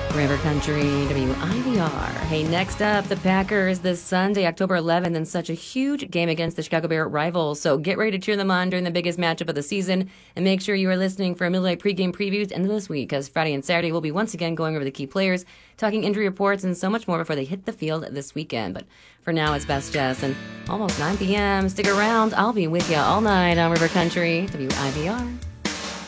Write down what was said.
River Country, WIVR. Hey, next up, the Packers this Sunday, October 11th, and such a huge game against the Chicago Bear rivals. So get ready to cheer them on during the biggest matchup of the season, and make sure you are listening for Middle Light pregame previews end of this week, because Friday and Saturday we'll be once again going over the key players, talking injury reports, and so much more before they hit the field this weekend. But for now, it's Best Jess, and almost 9 p.m. Stick around. I'll be with you all night on River Country, WIVR.